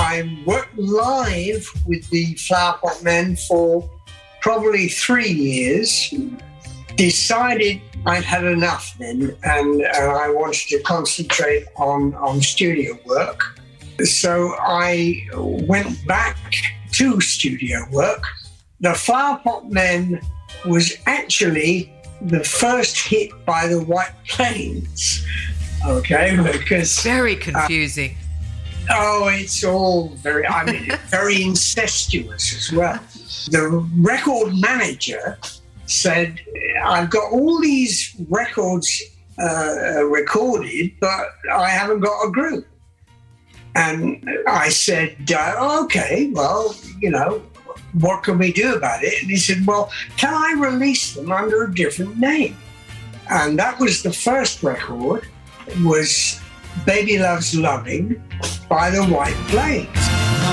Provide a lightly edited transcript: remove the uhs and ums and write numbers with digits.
I worked live with the Flower Pot Men for probably 3 years. Decided I'd had enough then, and I wanted to concentrate on studio work. So I went back to studio work. The Flower Pot Men was actually the first hit by the White Plains. Okay, because very confusing. It's all very incestuous as well. The record manager said, I've got all these records recorded, but I haven't got a group. And I said, okay, well, what can we do about it? And he said, well, can I release them under a different name? And that was the first record, was Baby Loves Loving by the White Plains.